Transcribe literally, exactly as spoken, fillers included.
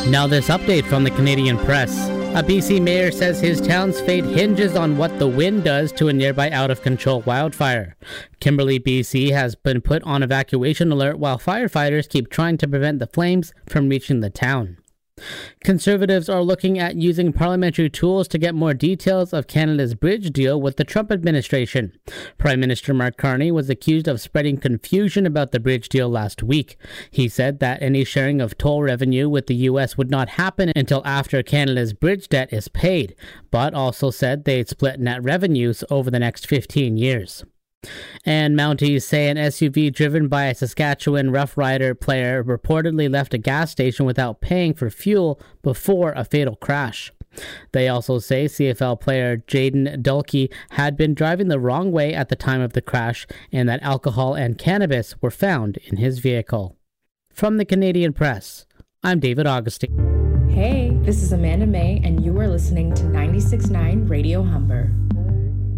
Now this update from the Canadian Press. A B C mayor says his town's fate hinges on what the wind does to a nearby out-of-control wildfire. Kimberley, B C has been put on evacuation alert while firefighters keep trying to prevent the flames from reaching the town. Conservatives are looking at using parliamentary tools to get more details of Canada's bridge deal with the Trump administration. Prime Minister Mark Carney was accused of spreading confusion about the bridge deal last week. He said that any sharing of toll revenue with the U S would not happen until after Canada's bridge debt is paid, but also said they'd split net revenues over the next fifteen years. And Mounties say an S U V driven by a Saskatchewan Rough Rider player reportedly left a gas station without paying for fuel before a fatal crash. They also say C F L player Jaden Dulkey had been driving the wrong way at the time of the crash and that alcohol and cannabis were found in his vehicle. From the Canadian Press, I'm David Augustine. Hey, this is Amanda May, and you are listening to ninety-six point nine Radio Humber.